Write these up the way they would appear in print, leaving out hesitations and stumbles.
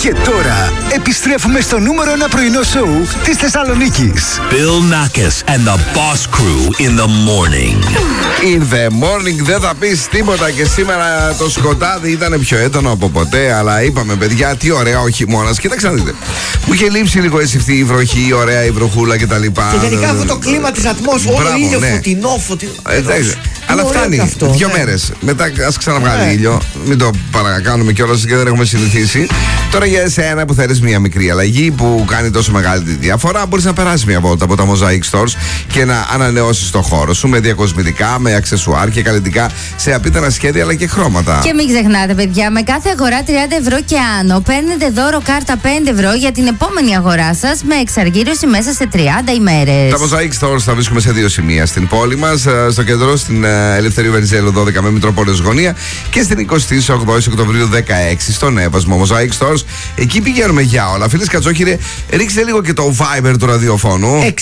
Και τώρα επιστρέφουμε στο νούμερο 1 πρωινό σοου της Θεσσαλονίκης. Bill Nackis and the Boss Crew in the morning. In the morning δεν θα πεις τίποτα και σήμερα το σκοτάδι ήταν πιο έντονο από ποτέ. Αλλά είπαμε, παιδιά, τι ωραία ο χειμώνας. Κοίταξε να δείτε. Μου είχε λείψει λίγο αυτή η βροχή, η ωραία η βροχούλα κτλ. Και γενικά αυτό το κλίμα της ατμόσφαιρας. Όλο ήλιο, φωτεινό. Αλλά φτάνει. Αυτό, 2 μέρες. Μετά ας ξαναβγάλει ήλιο. Μην το παρακάνουμε κιόλας και δεν έχουμε συνηθίσει. Τώρα για εσένα που θέλεις μια μικρή αλλαγή που κάνει τόσο μεγάλη τη διαφορά, μπορείς να περάσεις μια βόλτα από τα Mosaic Stores και να ανανεώσεις το χώρο σου με διακοσμητικά, με αξεσουάρ και καλλιτικά σε απίθανα σχέδια αλλά και χρώματα. Και μην ξεχνάτε, παιδιά, με κάθε αγορά 30 ευρώ και άνω παίρνετε δώρο κάρτα 5 ευρώ για την επόμενη αγορά σας με εξαργύρωση μέσα σε 30 ημέρες. Τα Mosaic Stores θα βρίσκουμε σε 2 σημεία στην πόλη μας, στο κέντρο, στην Ελευθερίου Βενιζέλου 12 με Μητροπόλεως Γωνία και στην 28 Οκτωβρίου 16 στον Εύασμο. Mosaic Stores, εκεί πηγαίνουμε για όλα. Φίλες Κατσόχυρε, ρίξτε λίγο και το Viber του ραδιοφώνου. 6931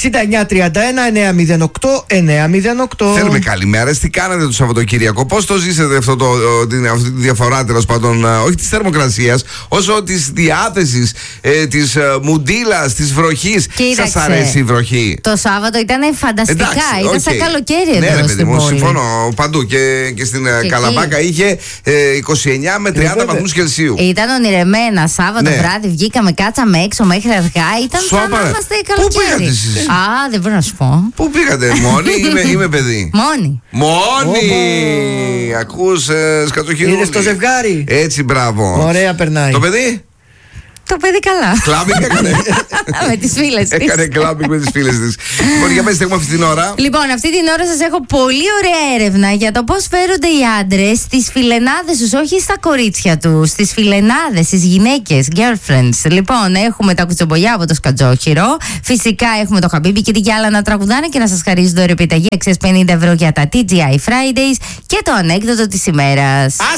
908 908. Θέλουμε καλημέρες. Τι κάνατε το Σαββατοκύριακο, πώς το ζήσατε αυτή τη διαφορά, τέλος πάντων, όχι της θερμοκρασίας, όσο της διάθεσης, της μουντίλας, της βροχής. Σας αρέσει η βροχή? Το Σάββατο ήταν φανταστικά. Εντάξει, ήταν σαν καλοκαίρι εδώ. Ναι, ρε παιδί μου, πόλη. συμφωνώ παντού. Και στην Καλαμπάκα είχε 29 με 30 βαθμούς Κελσίου. Ήταν ονειρεμένα. Σάββατο βράδυ βγήκαμε, κάτσαμε έξω μέχρι αργά. Ήταν σαν να είμαστε καλοκαίρι. Πού πήγατε εσείς? Δεν μπορώ να σου πω. Πού πήγατε, μόνοι ή με παιδί? Μόνοι. Ακούς, Σκατσοχυρούλη? Είδες το ζευγάρι? Έτσι, μπράβο. Ωραία περνάει. Το παιδί? Το παιδί καλά. Κλάμπινγκ έκανε. Με τις φίλες της. Έκανε κλάμπινγκ με τις φίλες της. Λοιπόν, για πέστε, έχουμε αυτή την ώρα. Λοιπόν, αυτή την ώρα σας έχω πολύ ωραία έρευνα για το πώς φέρονται οι άντρες στις φιλενάδες τους, όχι στα κορίτσια τους, στις φιλενάδες, στις γυναίκες, girlfriends. Λοιπόν, έχουμε τα κουτσομπολιά από το Σκατζόχυρο. Φυσικά έχουμε το Χαμπίμπι και την Γιάλα να τραγουδάνε και να σας χαρίζει δωρεοπιταγή αξίας 50 ευρώ για τα TGI Fridays και το ανέκδοτο της ημέρας.